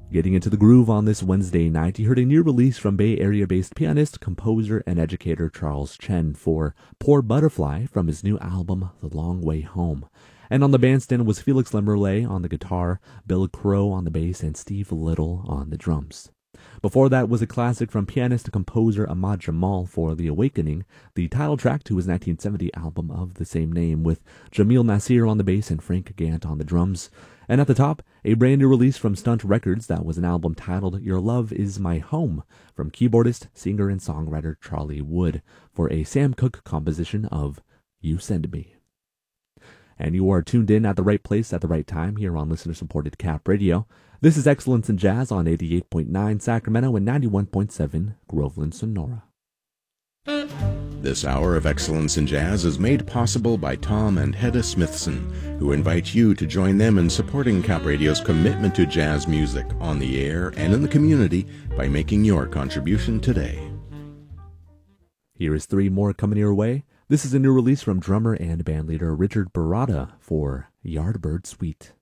Getting into the groove on this Wednesday night, you heard a new release from Bay Area-based pianist, composer, and educator Charles Chen for Poor Butterfly from his new album, The Long Way Home. And on the bandstand was Felix Lemmerle on the guitar, Bill Crow on the bass, and Steve Little on the drums. Before that was a classic from pianist and composer Ahmad Jamal for The Awakening, the title track to his 1970 album of the same name, with Jamil Nasir on the bass and Frank Gant on the drums. And at the top, a brand new release from Stunt Records that was an album titled Your Love Is My Home from keyboardist, singer, and songwriter Charlie Wood for a Sam Cooke composition of You Send Me. And you are tuned in at the right place at the right time here on listener-supported Cap Radio. This is Excellence in Jazz on 88.9 Sacramento and 91.7 Groveland, Sonora. This hour of Excellence in Jazz is made possible by Tom and Hedda Smithson, who invite you to join them in supporting Cap Radio's commitment to jazz music on the air and in the community by making your contribution today. Here is three more coming your way. This is a new release from drummer and bandleader Richard Barada for Yardbird Suite.